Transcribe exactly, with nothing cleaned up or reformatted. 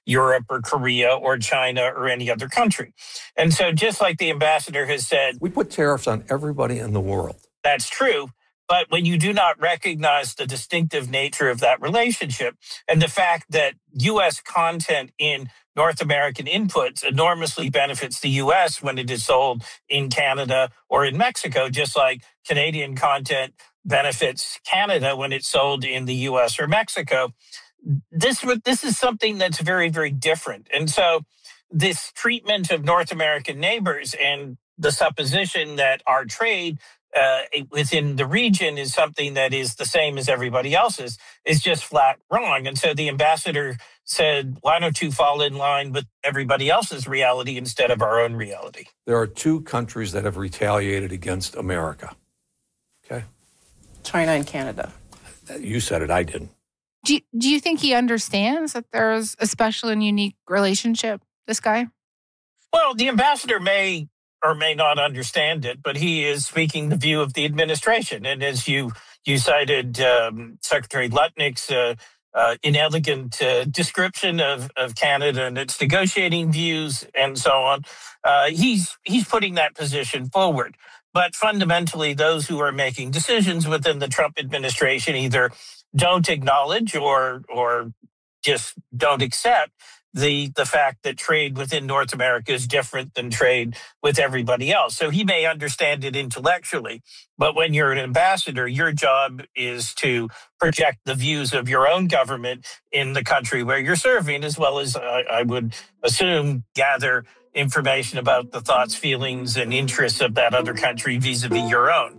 Europe or Korea or China or any other country. And so just like the ambassador has said, we put tariffs on everybody in the world. That's true. But when you do not recognize the distinctive nature of that relationship and the fact that U S content in North American inputs enormously benefits the U S when it is sold in Canada or in Mexico, just like Canadian content benefits Canada when it's sold in the U S or Mexico, this, this is something that's very, very different. And so this treatment of North American neighbors and the supposition that our trade Uh, within the region is something that is the same as everybody else's is just flat wrong. And so the ambassador said, why don't you fall in line with everybody else's reality instead of our own reality? There are two countries that have retaliated against America. Okay? China and Canada. You said it, I didn't. Do you, do you think he understands that there's a special and unique relationship, this guy? Well, the ambassador may or may not understand it, but he is speaking the view of the administration. And as you you cited um, Secretary Lutnick's uh, uh, inelegant uh, description of, of Canada and its negotiating views and so on, uh, he's he's putting that position forward. But fundamentally, those who are making decisions within the Trump administration either don't acknowledge or or just don't accept the the fact that trade within North America is different than trade with everybody else. So he may understand it intellectually, but when you're an ambassador, your job is to project the views of your own government in the country where you're serving, as well as, uh, I would assume, gather information about the thoughts, feelings, and interests of that other country vis-a-vis your own.